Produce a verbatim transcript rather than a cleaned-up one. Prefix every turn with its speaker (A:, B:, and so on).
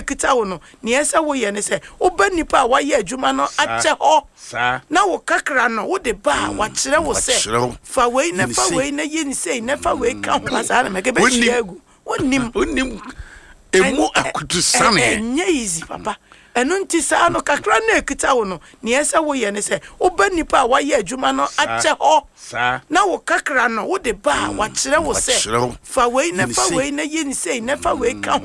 A: ekita wo no ne yesa wo ye ne se oba nipa a waye adwuma no ache ho na wo kakra no wo de ba wa kire wo se fa wei na fa wei na ye ni sei na fa wei ka ho asa na meke be chiagu onim
B: onim emu akutu sane
A: enye easy papa enu nti sa no kakra na ekita wo no ne yesa wo ye ne se oba nipa a waye adwuma no ache ho na wo kakra no wo de ba wa kire wo se fa wei na fa wei na ye ni sei na fa wei ka